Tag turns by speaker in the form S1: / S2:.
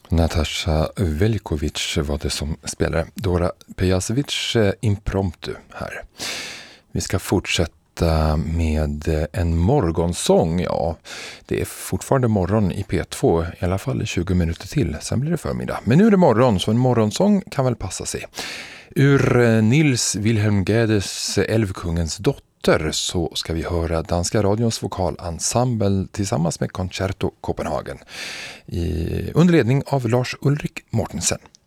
S1: Natasha Velkovic var det som spelade. Dora Pejacevic impromptu här. Vi ska fortsätta med en morgonsång. Ja, det är fortfarande morgon i P2, i alla fall 20 minuter till. Sen blir det förmiddag. Men nu är det morgon, så en morgonsång kan väl passa sig. Ur Nils Wilhelm Gädes Älvkungens dotter så ska vi höra Danska radions vokalensemble tillsammans med Concerto Copenhagen under ledning av Lars Ulrik Mortensen.